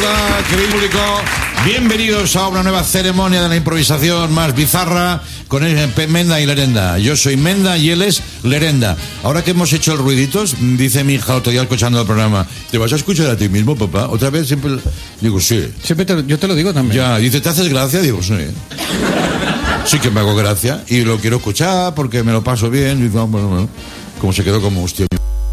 Hola, querido público. Bienvenidos a una nueva ceremonia de la improvisación más bizarra con Menda y Lerenda. Yo soy Menda y él es Lerenda. Ahora que hemos hecho el ruiditos, dice mi hija otro día escuchando el programa: ¿te vas a escuchar a ti mismo, papá? Otra vez siempre digo sí. Siempre yo te lo digo también. Ya, dice, ¿te haces gracia? Digo, sí. Sí que me hago gracia y lo quiero escuchar porque me lo paso bien. Y bueno, como se quedó como hostia.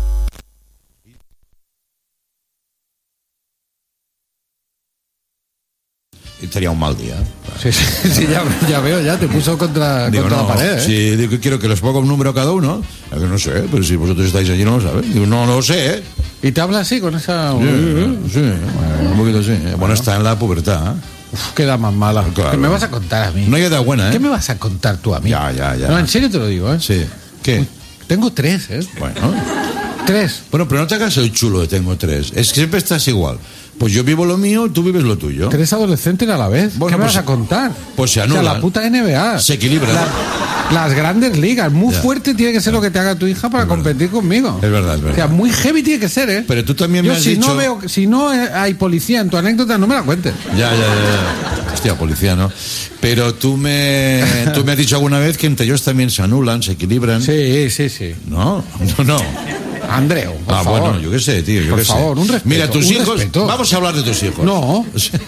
Sería un mal día. Sí, ya veo, ya te puso contra la pared, ¿eh? Sí, digo, quiero que les ponga un número a cada uno. No sé, pero si vosotros estáis allí no lo sabéis. Digo, no lo sé, ¿eh? ¿Y te habla así con esa...? Sí, un poquito sí. Bueno, está en la pubertad, ¿eh? Uf, queda más mala. Claro. ¿Qué me vas a contar a mí? No hay edad buena, ¿eh? ¿Qué me vas a contar tú a mí? Ya. No, en serio te lo digo, ¿eh? Sí. ¿Qué? Tengo 3, ¿eh? Bueno. 3. Bueno, pero no te hagas el chulo de tengo 3. Es que siempre estás igual. Pues yo vivo lo mío, tú vives lo tuyo. 3 adolescentes a la vez. Bueno, ¿Qué me pues, vas a contar? Pues se anulan. O sea, la puta NBA. Se equilibran. Las grandes ligas. Muy Ya. fuerte tiene que ser lo que te haga tu hija para competir conmigo. Es verdad. O sea, muy heavy tiene que ser, ¿eh? Pero tú también me has dicho... Si no hay policía en tu anécdota, no me la cuentes. Ya. Hostia, policía, ¿no? Pero tú me has dicho alguna vez que entre ellos también se anulan, se equilibran. Sí. No. Andreu, por favor. Bueno, yo qué sé, tío, Por favor, un respeto. Mira, tus hijos... Respeto. Vamos a hablar de tus hijos. No,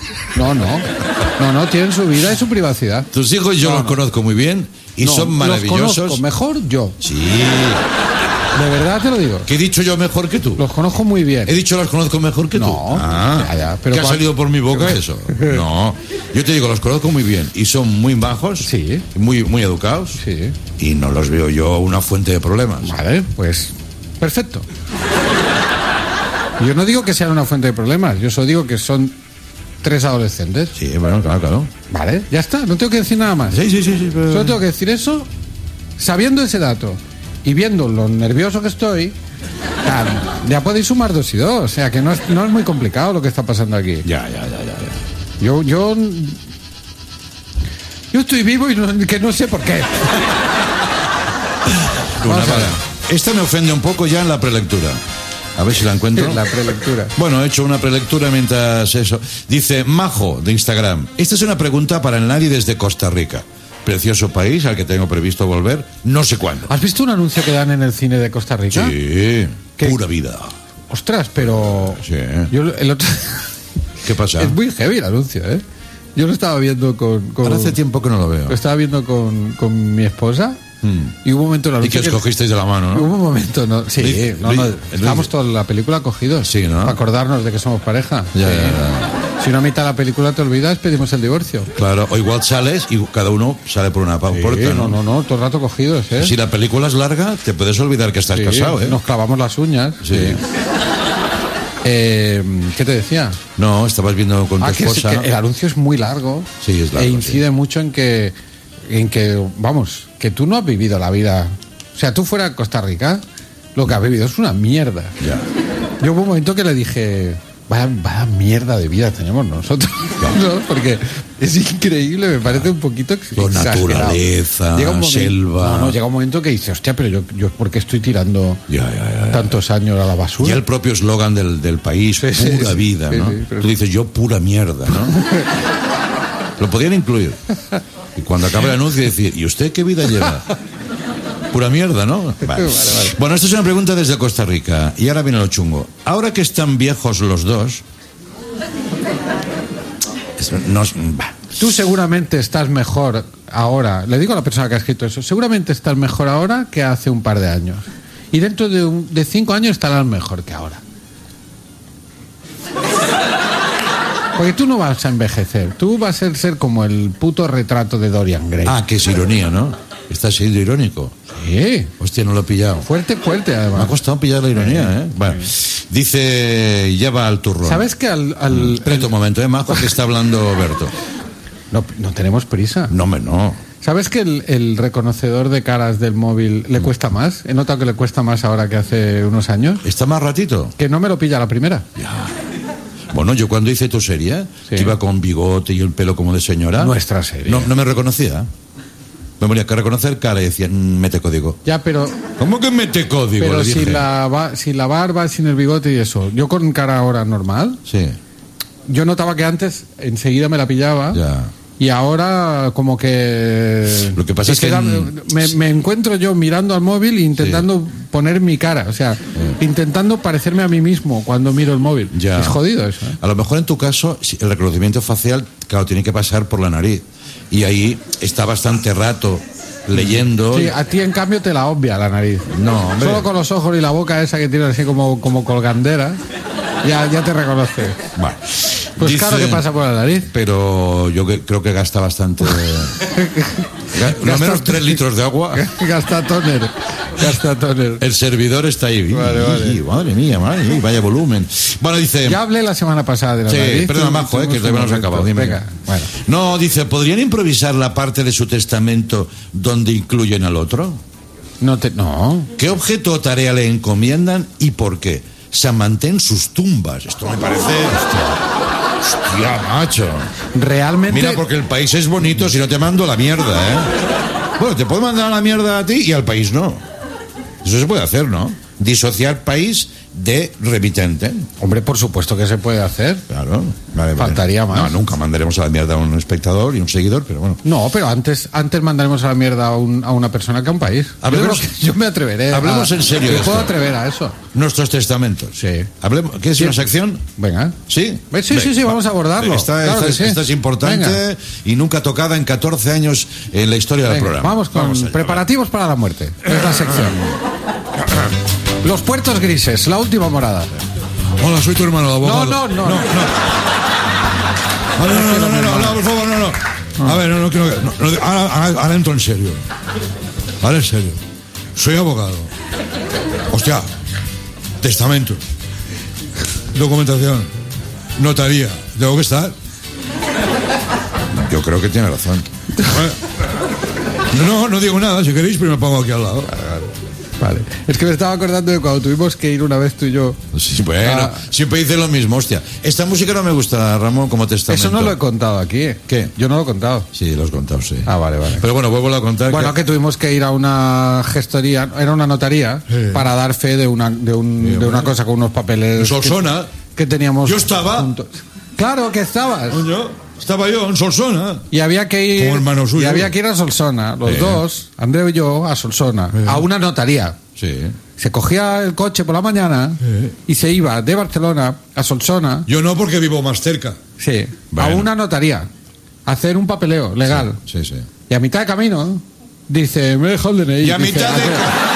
tienen su vida y su privacidad. Tus hijos yo los conozco muy bien y son maravillosos. Los conozco mejor yo. Sí. De verdad te lo digo. ¿Qué he dicho yo mejor que tú? Los conozco muy bien. He dicho los conozco mejor que tú. No. Ya, pero ¿qué ha salido por mi boca eso? No. Yo te digo, los conozco muy bien y son muy bajos. Sí. Muy educados. Sí. Y no los veo yo una fuente de problemas. Vale, pues perfecto. Yo no digo que sean una fuente de problemas, yo solo digo que son 3 adolescentes. Sí, bueno, claro. Vale, ya está, no tengo que decir nada más. Sí. Pero... Solo tengo que decir eso, sabiendo ese dato y viendo lo nervioso que estoy, ya podéis sumar 2 y 2. O sea, que no es muy complicado lo que está pasando aquí. Ya. Yo estoy vivo y que no sé por qué. Esta me ofende un poco ya en la prelectura. A ver si la encuentro. La prelectura. Bueno, he hecho una prelectura mientras eso. Dice Majo, de Instagram: esta es una pregunta para el nadie desde Costa Rica. Precioso país al que tengo previsto volver no sé cuándo. ¿Has visto un anuncio que dan en el cine de Costa Rica? Sí, pura vida. Ostras, pero... Sí. Yo el otro... ¿Qué pasa? Es muy heavy el anuncio, ¿eh? Yo lo estaba viendo con... Ahora hace tiempo que no lo veo. Lo estaba viendo con mi esposa. Y hubo un momento en la y que os cogisteis de la mano, ¿no? Hubo un momento, ¿no? Sí, estábamos toda la película cogidos. Sí, ¿no? Para acordarnos de que somos pareja. Ya. Si una mitad de la película te olvidas, pedimos el divorcio. Claro, o igual sales y cada uno sale por una puerta, ¿no? No, todo el rato cogidos, ¿eh? Si la película es larga, te puedes olvidar que estás casado, ¿eh? Nos clavamos las uñas. Sí. ¿Qué te decía? No, estabas viendo con tu esposa. Que el anuncio es muy largo. Sí, es largo. E incide mucho en que, vamos, que tú no has vivido la vida. O sea, tú fuera de Costa Rica, lo que has vivido es una mierda. Ya. Yo hubo un momento que le dije, vaya mierda de vida tenemos nosotros, ¿no? Porque es increíble, me parece un poquito exagerado. Naturaleza, selva. No, llega un momento que dices, hostia, pero yo ¿por qué estoy tirando tantos años a la basura? Y el propio eslogan del país, pura vida, ¿no? Pero... Tú dices, yo pura mierda, ¿no? Lo podían incluir. Y cuando acabe el anuncio decir, ¿y usted qué vida lleva? Pura mierda, ¿no? Vale. Bueno, esta es una pregunta desde Costa Rica. Y ahora viene lo chungo. Ahora que están viejos los dos... Tú seguramente estás mejor ahora. Le digo a la persona que ha escrito eso. Seguramente estás mejor ahora que hace un par de años. Y dentro de 5 años estarás mejor que ahora. Porque tú no vas a envejecer. Tú vas a ser como el puto retrato de Dorian Gray. Ah, que es ironía, ¿no? Estás siendo irónico. Sí. Hostia, no lo he pillado. Fuerte, además. Me ha costado pillar la ironía, ¿eh? Bueno, dice, ya va al turrón. ¿Sabes que Espera un momento, Majo, que está hablando Berto. No tenemos prisa. No, no. ¿Sabes que el reconocedor de caras del móvil le cuesta más? He notado que le cuesta más ahora que hace unos años. ¿Está más ratito? Que no me lo pilla la primera. Ya. Bueno, yo cuando hice tu serie, que iba con bigote y el pelo como de señora... Nuestra serie. No me reconocía. Me tenía que reconocer cara y decía, mete código. Ya, pero... ¿Cómo que mete código? Pero si la barba, sin el bigote y eso, yo con cara ahora normal... Sí. yo notaba que antes enseguida me la pillaba. Ya. Y ahora como que... Lo que pasa es que... Me encuentro yo mirando al móvil e intentando poner mi cara. O sea, intentando parecerme a mí mismo cuando miro el móvil. Ya. Es jodido eso. A lo mejor en tu caso, el reconocimiento facial, claro, tiene que pasar por la nariz. Y ahí está bastante rato leyendo. Sí, a ti en cambio te la obvia la nariz. No, hombre. Solo con los ojos y la boca esa que tiene así como colgandera, ya te reconoce. Bueno, pues dice, claro que pasa por la nariz. Pero yo creo que gasta bastante. Al menos 3 litros de agua. Gasta tóner. El servidor está ahí. Vale. Madre mía, vaya volumen. Bueno, dice... Ya hablé la semana pasada de la sí, nariz. perdona, Majo, que todavía no se ha acabado. Dime. Venga, bueno. No, dice, ¿podrían improvisar la parte de su testamento donde incluyen al otro? No. ¿Qué objeto o tarea le encomiendan y por qué? San Mantén sus tumbas. Esto me parece... Hostia, macho. Realmente... Mira, porque el país es bonito si no te mando a la mierda, ¿eh? Bueno, te puedo mandar a la mierda a ti y al país no. Eso se puede hacer, ¿no? Disociar país de remitente. Hombre, por supuesto que se puede hacer. Claro. Vale. Faltaría más. No, nunca mandaremos a la mierda a un espectador y un seguidor, pero bueno. No, pero antes mandaremos a la mierda a una persona que a un país. Yo me atreveré. Hablemos en serio de esto. Me puedo esto. atrever a eso. Nuestros testamentos. Sí. Hablemos. ¿Qué es una sección? Venga. ¿Sí? Sí, vamos a abordarlo. Esta es importante. Venga. Y nunca tocada en 14 años en la historia del programa. Vamos con preparativos para la muerte. Es la sección. Los puertos grises, la última morada. Hola, soy tu hermano, abogado. No. No, por favor, no. A ver, no quiero... Ahora entro en serio. Ahora en serio. Soy abogado. Hostia. Testamento. Documentación. Notaría. ¿Tengo que estar? Yo creo que tiene razón. No digo nada. Si queréis, pero me pongo aquí al lado. Vale. Es que me estaba acordando de cuando tuvimos que ir una vez tú y yo. Sí, bueno, siempre dice lo mismo, hostia. Esta música no me gusta, Ramón, como testamento. Eso no lo he contado aquí. ¿Qué? Yo no lo he contado. Sí, lo has contado, sí. Vale. Pero bueno, vuelvo a contar. Bueno, que tuvimos que ir a una gestoría, era una notaría, para dar fe de una cosa con unos papeles. Solsona. Que teníamos. Yo estaba. Juntos. Claro que estabas. Estaba yo en Solsona. Y había que ir. Como hermano suyo. Y había que ir a Solsona, los dos, Andreu y yo, a Solsona, a una notaría. Sí. Se cogía el coche por la mañana y se iba de Barcelona a Solsona. Yo no, porque vivo más cerca. Sí. Bueno. A una notaría. A hacer un papeleo legal. Sí. Y a mitad de camino dice, me dejo el DNI. Y a mitad de...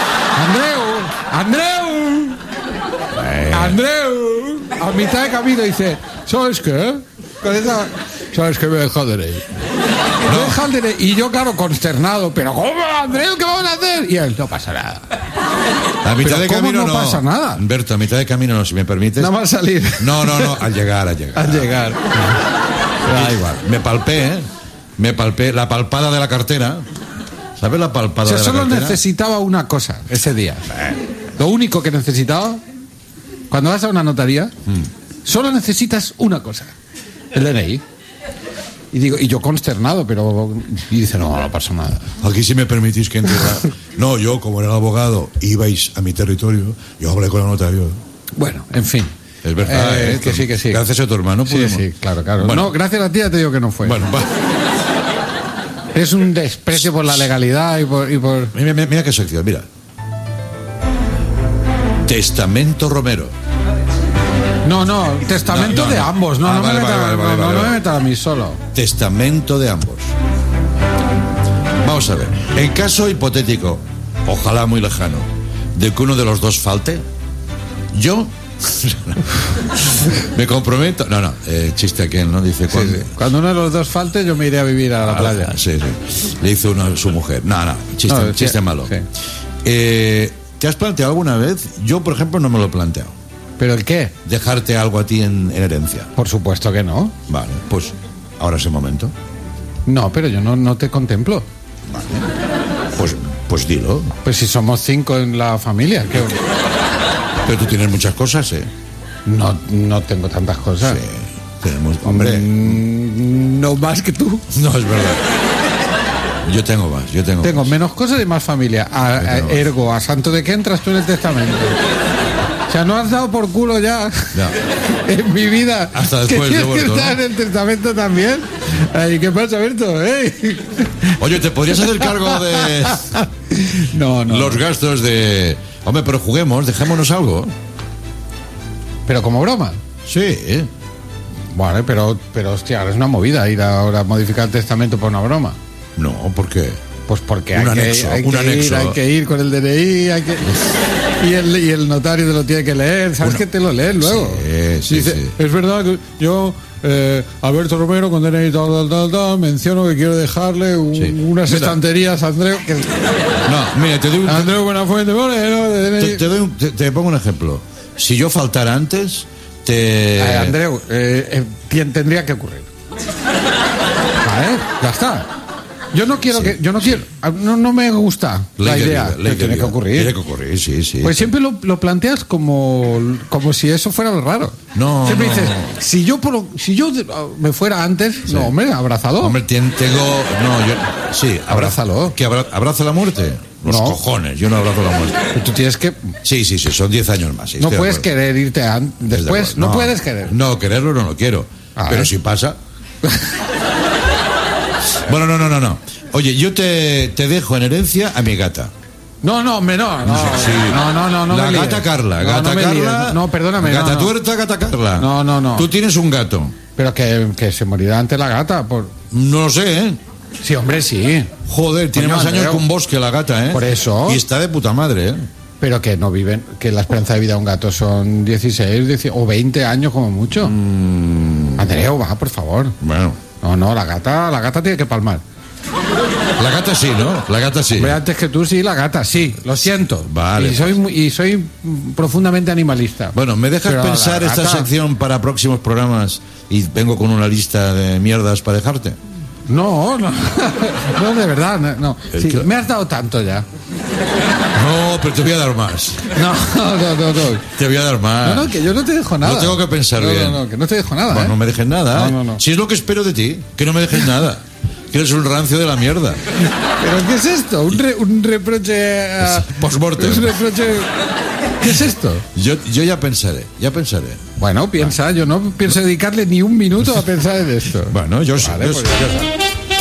Andreu. A mitad de camino dice, ¿sabes qué? ¿Sabes qué? Me dejo el DNI. Me deja el DNI. Y yo, claro, consternado. ¿Pero cómo, Andreu? ¿Qué vamos a hacer? Y él, no pasa nada. A mitad de camino no pasa nada. Berto, a mitad de camino no, si me permites. Nada más salir. No, al llegar. Al llegar. Da igual. Me palpé la palpada de la cartera. ¿Sabes la palpada de la cartera? Solo necesitaba una cosa ese día. Lo único que necesitaba, cuando vas a una notaría, solo necesitas una cosa. El DNI. Y yo consternado, pero... Y dice, no pasa nada. Aquí, si me permitís que entre... No, yo, como era el abogado, ibais a mi territorio, yo hablé con el notario. Bueno, en fin. Es verdad, que sí. Gracias a tu hermano pudimos. Sí, claro. Bueno. No, gracias a ti ya te digo que no fue. Bueno, es un desprecio por la legalidad y por... Mira qué sección, mira. Testamento Romero. No, testamento de ambos. No me metan a mí solo. Testamento de ambos. Vamos a ver. En caso hipotético, ojalá muy lejano, de que uno de los dos falte, yo me comprometo. Chiste aquel, ¿no? Dice, cuando uno de los dos falte, yo me iré a vivir a la playa. Sí. Le hizo uno a su mujer. Chiste malo. Sí. ¿Te has planteado alguna vez? Yo, por ejemplo, no me lo he planteado. ¿Pero el qué? Dejarte algo a ti en herencia. Por supuesto que no. Vale, pues ahora es el momento. No, pero yo no te contemplo. Vale. Pues dilo. Pues si somos 5 en la familia. Pero tú tienes muchas cosas, ¿eh? No tengo tantas cosas. Sí, tenemos... Hombre... no más que tú. No, es verdad. Yo tengo más, Tengo menos cosas y más familia. Ergo, ¿a santo de qué entras tú en el testamento? O sea, no has dado por culo ya No. en mi vida. Hasta después ¿Que de muerto, está en el testamento también? Ay, ¿qué pasa, Berto? Oye, ¿te podrías hacer cargo de No. los gastos de... Hombre, pero juguemos, dejémonos algo. Pero como broma. Sí, Vale, pero hostia, ahora es una movida ir ahora a modificar el testamento por una broma. No, ¿por qué? Pues porque Un hay anexo, hay que ir con el DNI, y el notario te lo tiene que leer. ¿Sabes que te lo lees luego? Sí. Dice, es verdad que yo, Alberto Romero, con DNI tal, menciono que quiero dejarle unas estanterías a Andreu. No, mira, te doy un... Andreu Buenafuente, Te pongo un ejemplo. Si yo faltara antes, Andreu, tendría que ocurrir. Vale, ya está. Yo no quiero no me gusta la idea, pero tiene que ocurrir. Tiene que ocurrir, sí. Pues siempre lo planteas como si eso fuera lo raro. No. Siempre dices, si yo me fuera antes, no, hombre, abrázalo. Hombre, Abrázalo. ¿Que abraza la muerte? Los cojones, yo no abrazo la muerte. Pero tú tienes que... Sí, son 10 años más. Sí, no puedes querer irte después, no puedes querer. No, quererlo no lo quiero. Pero si pasa... Bueno, no. Oye, yo te dejo en herencia a mi gata. No. La gata Carla. Gata Carla. No, perdóname. Gata tuerta, gata Carla. No. Tú tienes un gato. Pero que se morirá antes la gata. No lo sé, ¿eh? Sí, hombre, sí. Joder, tiene más años que un bosque la gata, ¿eh? Por eso. Y está de puta madre, ¿eh? Pero que no viven, que la esperanza de vida de un gato son 16 o 20 años como mucho. Andreu, va, por favor. Bueno. No, la gata tiene que palmar. La gata sí, ¿no? La gata sí. Hombre, antes que tú sí, la gata sí. Lo siento. Vale. Y soy profundamente animalista. Bueno, ¿me dejas pensar esta sección para próximos programas y vengo con una lista de mierdas para dejarte? No, de verdad, no. Sí, me has dado tanto ya. No, pero te voy a dar más. No. Te voy a dar más. No, que yo no te dejo nada. No tengo que pensar bien. No, que no te dejo nada. Bueno, no me dejes nada. No. Si es lo que espero de ti, que no me dejes nada. Que eres un rancio de la mierda. ¿Pero qué es esto? ¿Un reproche post-mortem? ¿Un reproche? ¿Qué es esto? Yo ya pensaré. Bueno, piensa. Yo no pienso dedicarle ni un minuto a pensar en esto. Bueno, yo sí. Vale, pues ya está.